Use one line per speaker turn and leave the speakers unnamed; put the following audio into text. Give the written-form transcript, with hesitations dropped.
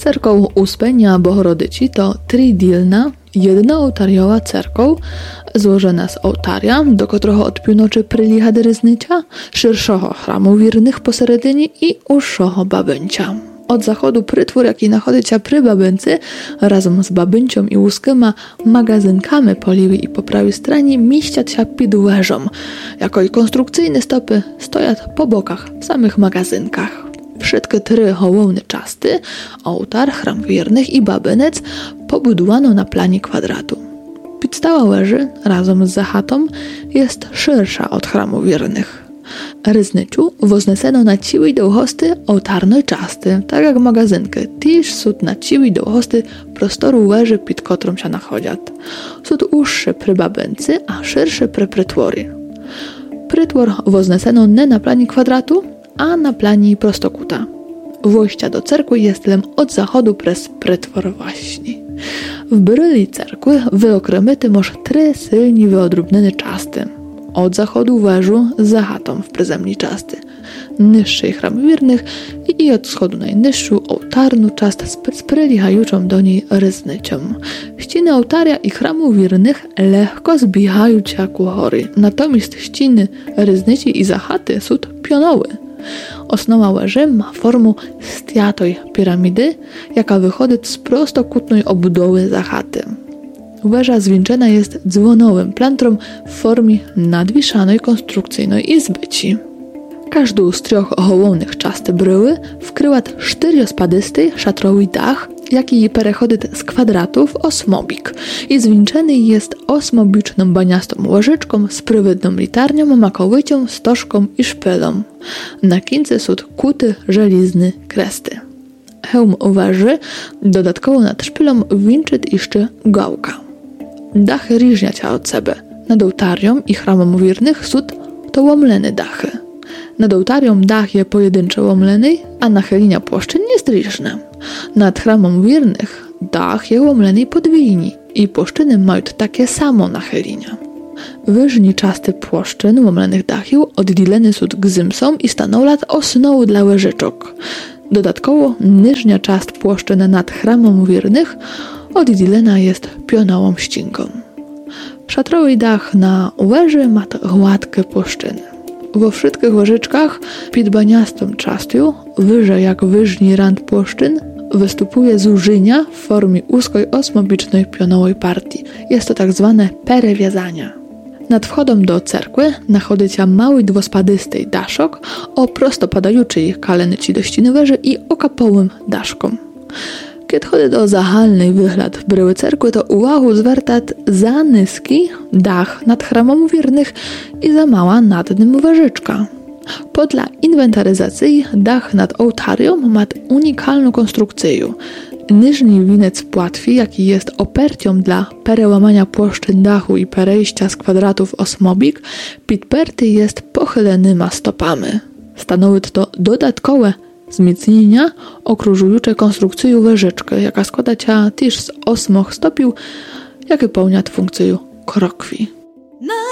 Cerkoł Uspenia Bohorodyci to tridilna, jednoołtariowa cerkoł złożona z ołtarja, do którego od północy przylicha ryznycia, szerszego chramu wiernych posередині i uższego babęcia. Od zachodu prytwór, jaki nachodycia przy babęcy, razem z babęcią i łuskima magazynkami po lewej i po prawej stronie mieściać się pod wężą, jako i konstrukcyjne stopy stoją po bokach w samych magazynkach. Wszystkie trzy hołowne czasty, ołtar, chram wiernych i babynec pobudowano na planie kwadratu. Podstawa węży razem z zachatą jest szersza od chramu wiernych. Ryznyciu wozneseno na ciły dołhosty ołtarnej czasty, tak jak magazynky, też są na ciły dołhosty prostoru węży, pod którą się nachodzą. Są uższe przy babęcy, a szersze przy prytwory. Prytwór wozneseno nie na planie kwadratu, a na planie prostokuta. Wojścia do cerkwy jest lem od zachodu przez prytwór właśnie. W bryli cerkwy wyokremyty masz trzy silnie wyodrobnione czasty. Od zachodu wężu z zachatą w pryzemni czasty, niższej chram wiernych i od wschodu najniższą ołtarną czast z przylichajuczą do niej ryznycią. Ściny ołtarja i chramu wiernych lekko zbijają się ku hory, natomiast ściny ryznyci i zachaty są pionowe. Osnowa węży ma formę stiatoj piramidy, jaka wychodzi z prostokutnej obudowy zachaty. Węża zwieńczona jest dzwonowym plantrą w formie nadwiszanej konstrukcyjnej izbyci. Każdą z trzech hołownych czasty bryły wkryła czterospadysty szatrowy dach, jaki przechodzi z kwadratu w osmobik i zwieńczony jest osmobiczną baniastą łożyczką z prywydną litarnią, makowycią, stożką i szpylą. Na końcu są kuty żelizny kresty. Hełm węży dodatkowo nad szpylą wieńczy jeszcze gałka. Dachy różnią się od siebie. Nad ołtarią i chramem wiernych są to łomlene dachy. Nad ołtarią dach jest pojedynczo łomleny, a nachylenia płaszczyn jest różne. Nad chramem wiernych dach jest łomleny podwójnie i płaszczyny mają takie samo nachylenia. Wyżni czasty płaszczyn łomlenych dachów oddzielone są gzymsą i stanowią osnowę dla łyżyczok. Dodatkowo niżnia czast płaszczyny nad chramem wiernych oddzielona jest pionową ścinką. Szatrowy dach na węży ma gładkie płaszczyny. We wszystkich łyżyczkach pod baniastą czastą, wyżej jak wyżni rand płaszczyn, występuje zużynia w formie uskiej osmobicznej pionowej partii. Jest to tak zwane perewiązania. Nad wchodem do cerkwy nachodzi się mały dwospadysty daszok o prostopadającej kalenici do ściany węży i okapowym daszkom. Kiedy chodzi do zachalnej wygląd bryły cerkwy, to uwagę zwracać za niski dach nad chramem wiernych i za mała nad nim wężyczka. Podle inwentaryzacji dach nad ołtarią ma unikalną konstrukcję. Niżny winec płatwi, jaki jest opercią dla perełamania płaszczyn dachu i perejścia z kwadratów osmobik, podperty jest pochylonymi stopami. Stanowi to dodatkowe wzmocnienia okrużujące konstrukcję wężyczki, jaka składa się też z 8 stopiów, jakie pełnią funkcję krokwi.